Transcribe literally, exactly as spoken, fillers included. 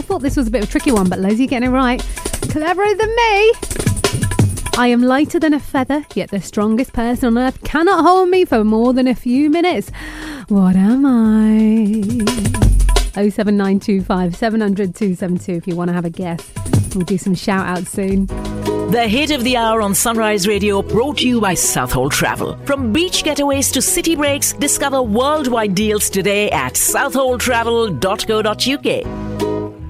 I thought this was a bit of a tricky one, but Lizzie getting it right. Cleverer than me. I am lighter than a feather, yet the strongest person on earth cannot hold me for more than a few minutes. What am I? oh seven nine two five, seven hundred, two seven two if you want to have a guess. We'll do some shout outs soon. The hit of the hour on Sunrise Radio, brought to you by Southhold Travel. From beach getaways to city breaks, discover worldwide deals today at southhold travel dot co dot uk.